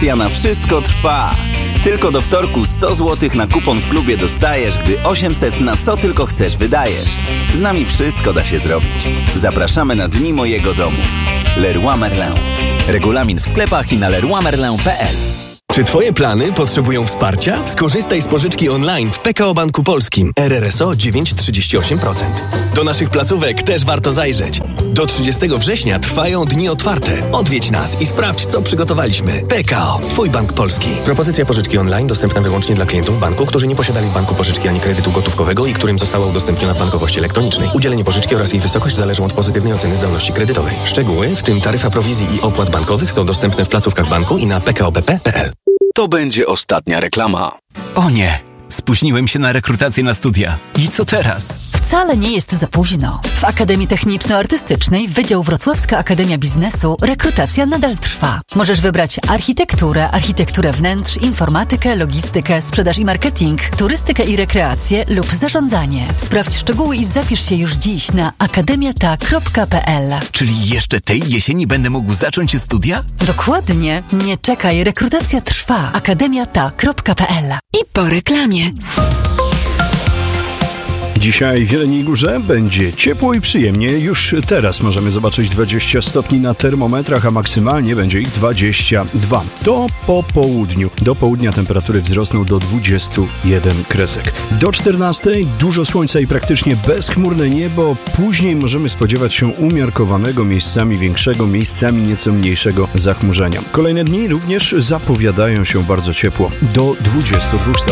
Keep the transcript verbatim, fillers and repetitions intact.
Akcja na wszystko trwa. Tylko do wtorku sto złotych na kupon w klubie dostajesz, gdy osiemset na co tylko chcesz wydajesz. Z nami wszystko da się zrobić. Zapraszamy na Dni Mojego Domu. Leroy Merlin. Regulamin w sklepach i na leroy merlin kropka p l. Czy Twoje plany potrzebują wsparcia? Skorzystaj z pożyczki online w P K O Banku Polskim. R R S O dziewięć przecinek trzydzieści osiem procent. Do naszych placówek też warto zajrzeć. Do trzydziestego września trwają dni otwarte. Odwiedź nas i sprawdź, co przygotowaliśmy. P K O. Twój bank polski. Propozycja pożyczki online dostępna wyłącznie dla klientów banku, którzy nie posiadali w banku pożyczki ani kredytu gotówkowego i którym została udostępniona w bankowości elektronicznej. Udzielenie pożyczki oraz jej wysokość zależą od pozytywnej oceny zdolności kredytowej. Szczegóły, w tym taryfa prowizji i opłat bankowych, są dostępne w placówkach banku i na p k o b p kropka p l. To będzie ostatnia reklama. O nie! Spóźniłem się na rekrutację na studia. I co teraz? Wcale nie jest za późno. W Akademii Techniczno-Artystycznej Wydział Wrocławska Akademia Biznesu rekrutacja nadal trwa. Możesz wybrać architekturę, architekturę wnętrz, informatykę, logistykę, sprzedaż i marketing, turystykę i rekreację lub zarządzanie. Sprawdź szczegóły i zapisz się już dziś na akademiata kropka p l. Czyli jeszcze tej jesieni będę mógł zacząć studia? Dokładnie. Nie czekaj, rekrutacja trwa. akademiata kropka p l. I po reklamie. Dzisiaj w Jeleniej Górze będzie ciepło i przyjemnie. Już teraz możemy zobaczyć dwadzieścia stopni na termometrach, a maksymalnie będzie ich dwadzieścia dwa. To po południu. Do południa temperatury wzrosną do dwudziestu jeden kresek. Do czternastej dużo słońca i praktycznie bezchmurne niebo. Później możemy spodziewać się umiarkowanego, miejscami większego, miejscami nieco mniejszego zachmurzenia. Kolejne dni również zapowiadają się bardzo ciepło. Do dwudziestu dwóch stopni.